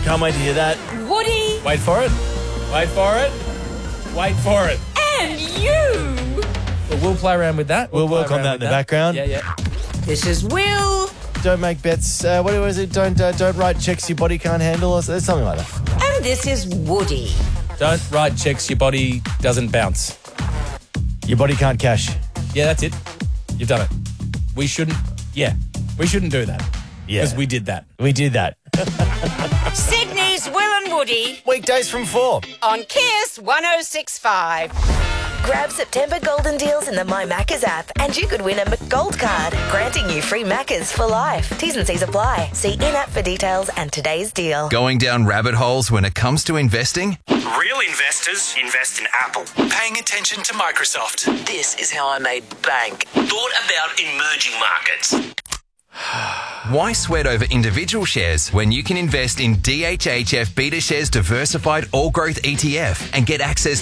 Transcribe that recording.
Can't wait to hear that. Woody. Wait for it. Wait for it. Wait for it. And you. Well, we'll play around with that. We'll work on that in the background. Yeah. This is Will. Don't make bets. What was it? Don't write checks your body can't handle or something like that. And this is Woody. Don't write checks your body doesn't bounce. Your body can't cash. Yeah, that's it. You've done it. We shouldn't do that. Yeah. Because we did that. We did that. Sydney's Will and Woody Weekdays from 4. on Kiss 106.5. Grab September golden deals in the My Maccas app and you could win a McGold card, granting you free Maccas for life. T's and C's apply. See in-app for details and today's deal. Going down rabbit holes when it comes to investing? Real investors invest in Apple. Paying attention to Microsoft. This is how I made bank. Thought about emerging markets. Why sweat over individual shares when you can invest in DHHF BetaShares Diversified All Growth ETF and get access